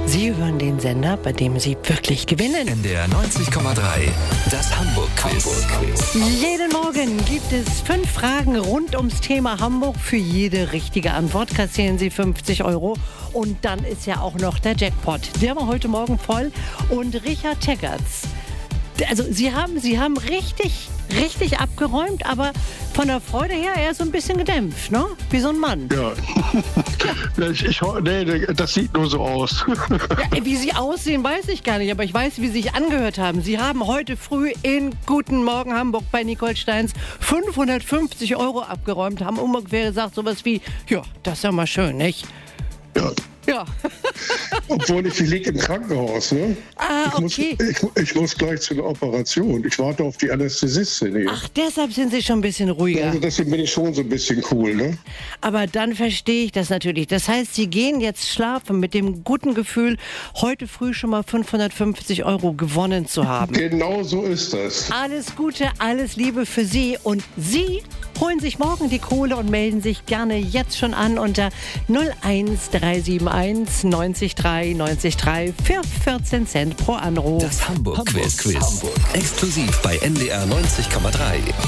Sie hören den Sender, bei dem Sie wirklich gewinnen. NDR 90,3, das Hamburg-Quiz. Jeden Morgen gibt es 5 Fragen rund ums Thema Hamburg. Für jede richtige Antwort kassieren Sie 50 €. Und dann ist ja auch noch der Jackpot. Der war heute Morgen voll. Und Richard Teggerts, also Sie haben richtig abgeräumt, aber von der Freude her eher so ein bisschen gedämpft, ne? Wie so ein Mann. Ja. Nee, das sieht nur so aus. Ja, wie Sie aussehen, weiß ich gar nicht, aber ich weiß, wie Sie sich angehört haben. Sie haben heute früh in Guten Morgen Hamburg bei Nicole Steins 550 € abgeräumt, haben ungefähr gesagt sowas wie, ja, das ist ja mal schön, nicht? Ja. Ja. Obwohl ich liege im Krankenhaus, ne? Okay. Ich muss gleich zu einer Operation. Ich warte auf die Anästhesistin hier. Ach, deshalb sind Sie schon ein bisschen ruhiger. Also deswegen bin ich schon so ein bisschen cool, ne? Aber dann verstehe ich das natürlich. Das heißt, Sie gehen jetzt schlafen mit dem guten Gefühl, heute früh schon mal 550 € gewonnen zu haben. Genau so ist das. Alles Gute, alles Liebe für Sie. Und Sie holen sich morgen die Kohle und melden sich gerne jetzt schon an unter 01371 90 3 90 3 für 14 Cent pro Anruf. Das Hamburg-Quiz. Exklusiv bei NDR 90,3.